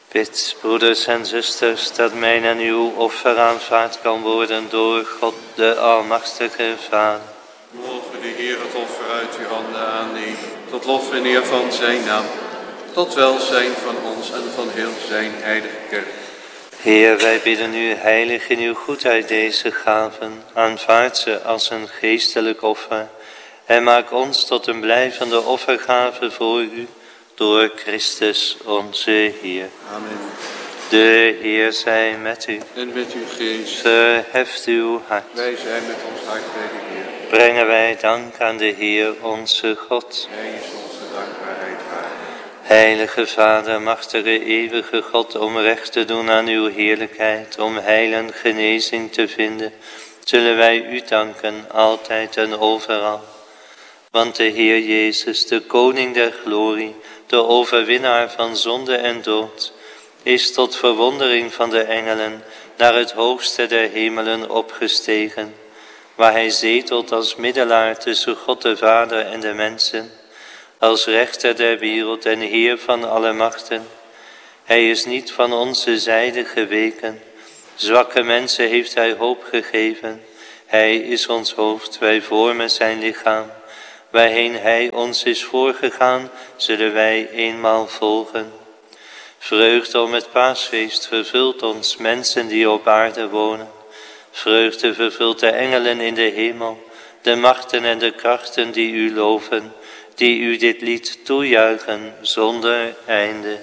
Bid, broeders en zusters, dat mijn en uw offer aanvaard kan worden door God de Almachtige Vader. Mogen de Heer het offer uit uw handen aannemen, tot lof en eer van zijn naam, tot welzijn van ons en van heel zijn heilige kerk. Heer, wij bidden u, heilig in uw goedheid deze gaven, aanvaard ze als een geestelijk offer en maak ons tot een blijvende offergave voor u, door Christus onze Heer. Amen. De Heer zij met u. En met uw geest. Verheft uw hart. Wij zijn met ons hart bij de Heer. Brengen wij dank aan de Heer onze God. Hij is onze dankbaarheid waard. Heilige Vader, machtige, eeuwige God, om recht te doen aan uw heerlijkheid, om heil en genezing te vinden, zullen wij u danken, altijd en overal. Want de Heer Jezus, de Koning der glorie, de overwinnaar van zonde en dood, is tot verwondering van de engelen naar het hoogste der hemelen opgestegen, waar hij zetelt als middelaar tussen God de Vader en de mensen, als rechter der wereld en Heer van alle machten. Hij is niet van onze zijde geweken, zwakke mensen heeft hij hoop gegeven. Hij is ons hoofd, wij vormen zijn lichaam. Waarheen hij ons is voorgegaan, zullen wij eenmaal volgen. Vreugde om het paasfeest vervult ons, mensen die op aarde wonen. Vreugde vervult de engelen in de hemel, de machten en de krachten die u loven, die u dit lied toejuichen zonder einde.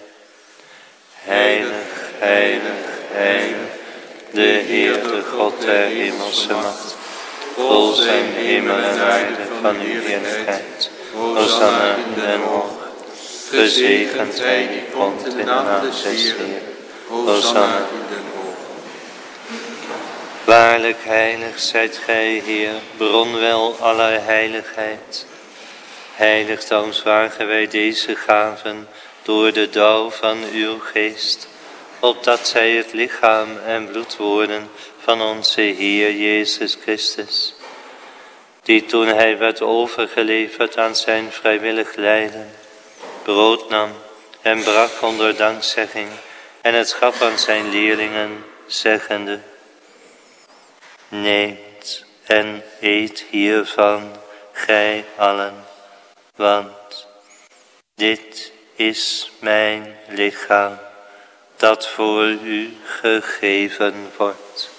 Heilig, heilig, heilig, de Heer, de God der hemelse macht. Vol zijn hemel en aarde van uw heerlijkheid. Hosanna in den hoog. Gezegend hij die komt in de naam des Heeren. Hosanna in den hoog. Waarlijk heilig zijt gij, Heer, bronwel aller heiligheid. Heilig dan vragen wij deze gaven door de dauw van uw geest, opdat zij het lichaam en bloed worden van onze Heer Jezus Christus, die toen hij werd overgeleverd aan zijn vrijwillig lijden, brood nam en brak onder dankzegging en het gaf aan zijn leerlingen, zeggende: neemt en eet hiervan, gij allen, want dit is mijn lichaam, dat voor u gegeven wordt.